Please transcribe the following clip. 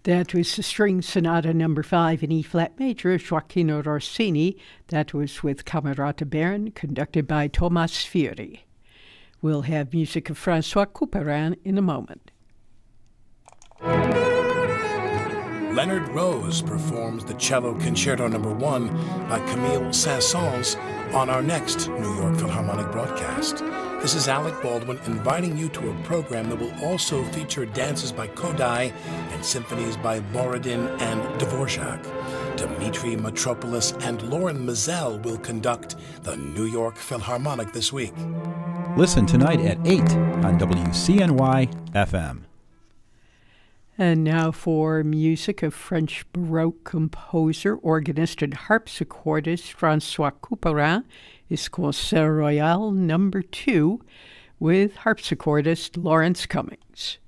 That was the String Sonata No. 5 in E-flat major, Gioacchino Rossini. That was with Camerata Bern, conducted by Thomas Fieri. We'll have music of François Couperin in a moment. Leonard Rose performs the Cello Concerto No. 1 by Camille Saint-Saëns on our next New York Philharmonic broadcast. This is Alec Baldwin inviting you to a program that will also feature dances by Kodály and symphonies by Borodin and Dvorak. Dmitri Mitropoulos and Lauren Mizell will conduct the New York Philharmonic this week. Listen tonight at 8 on WCNY FM. And now for music of French Baroque composer, organist, and harpsichordist François Couperin, his Concert Royal No. 2 with harpsichordist Lawrence Cummings.